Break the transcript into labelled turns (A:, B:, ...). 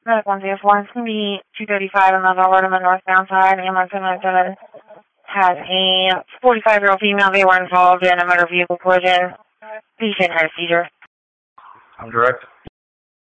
A: Medic 104, it's going to be 235 on the Alberta northbound side. Ambulance has a 45-year-old female. They were involved in a motor vehicle collision. Patient had a seizure.
B: I'm direct.